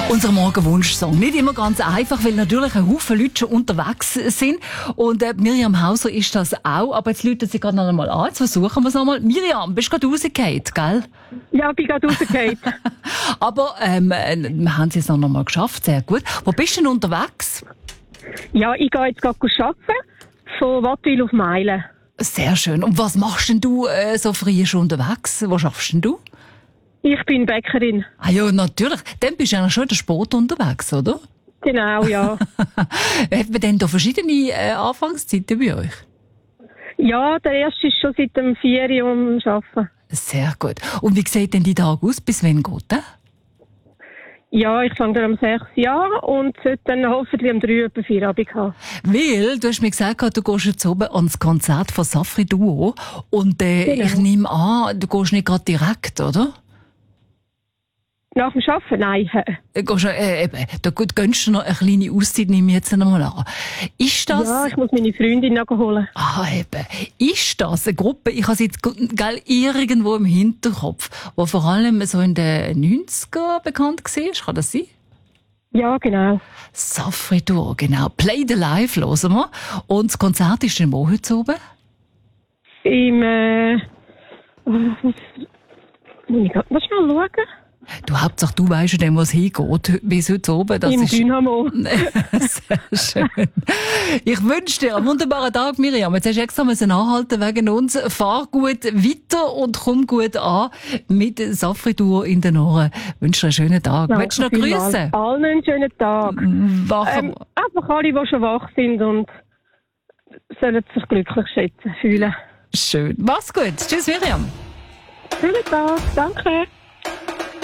Unser Morgenwunsch-Song. Nicht immer ganz einfach, weil natürlich ein Haufen Leute schon unterwegs sind. Und Miriam Hauser ist das auch. Aber jetzt läutet sie gerade noch einmal an. Jetzt versuchen wir es nochmal. Miriam, bist du gerade rausgefallen, gell? Ja, ich bin gerade rausgefallen. Aber wir haben es jetzt noch einmal geschafft. Sehr gut. Wo bist du denn unterwegs? Ja, ich gehe jetzt gerade arbeiten. Von Wattwil auf Meilen. Sehr schön. Und was machst denn du so früh schon unterwegs? Wo schaffst denn du? Ich bin Bäckerin. Ah ja, natürlich. Dann bist du ja schon in der Sport unterwegs, oder? Genau, ja. Hat man denn da verschiedene Anfangszeiten bei euch? Ja, der erste ist schon seit dem 4 Uhr am Arbeiten. Sehr gut. Und wie sieht denn die Tag aus? Bis wann geht der? Ja, ich fange dann um 6 Uhr an und sollte dann hoffentlich um 3 Uhr etwa Feierabend haben. Weil, du hast mir gesagt, du gehst jetzt oben ans Konzert von Safri Duo und Genau. ich nehme an, du gehst nicht gerade direkt, oder? Nach dem Arbeiten? Nein. Da gönnst du noch eine kleine Auszeit, nehme ich jetzt einmal an. Ist das... Ja, ich muss meine Freundin noch holen. Ah, eben. Ist das eine Gruppe, ich habe sie jetzt irgendwo im Hinterkopf, die vor allem so in den 90er bekannt war? Kann das sein? Ja, genau. Safri Duo, genau. Play the Live hören wir. Und das Konzert ist dann wo heute oben? Muss ich gerade mal schnell schauen? Du, Hauptsache, du weisst ja, wo es hingeht, bis heute oben. Das Im ist Dynamo. sehr schön. Ich wünsche dir einen wunderbaren Tag, Miriam. Jetzt hast du extra müssen anhalten wegen uns. Fahr gut weiter und komm gut an mit Safri Duo in den Ohren. Ich wünsche dir einen schönen Tag. Danke Willst du noch vielmals. grüßen? Allen einen schönen Tag. Einfach alle, die schon wach sind und sollen sich glücklich schätzen, fühlen. Schön. Mach's gut. Tschüss, Miriam. Schönen Tag. Danke.